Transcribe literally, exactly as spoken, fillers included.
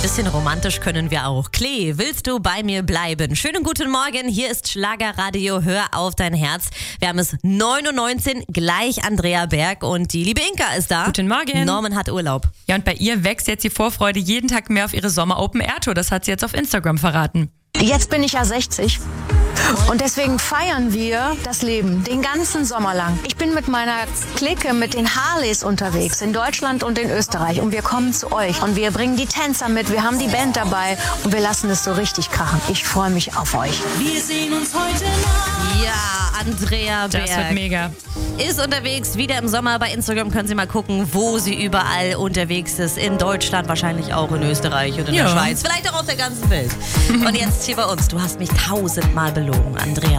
bisschen romantisch können wir auch. Klee, willst du bei mir bleiben? Schönen guten Morgen, hier ist Schlagerradio, hör auf dein Herz. Wir haben es neun Uhr neunzehn, gleich Andrea Berg und die liebe Inka ist da. Guten Morgen. Norman hat Urlaub. Ja, und bei ihr wächst jetzt die Vorfreude jeden Tag mehr auf ihre Sommer-Open-Air-Tour. Das hat sie jetzt auf Instagram verraten. Jetzt bin ich ja sechzig und deswegen feiern wir das Leben den ganzen Sommer lang. Ich bin mit meiner Clique, mit den Harleys unterwegs in Deutschland und in Österreich und wir kommen zu euch und wir bringen die Tänzer mit, wir haben die Band dabei und wir lassen es so richtig krachen. Ich freue mich auf euch. Wir sehen uns heute Nacht. Ja, Andrea Berg Das wird mega. ist unterwegs, wieder im Sommer. Bei Instagram können Sie mal gucken, wo sie überall unterwegs ist. In Deutschland, wahrscheinlich auch in Österreich und in Ja. der Schweiz, vielleicht auch auf der ganzen Welt. Und jetzt hier bei uns, du hast mich tausendmal belogen, Andrea.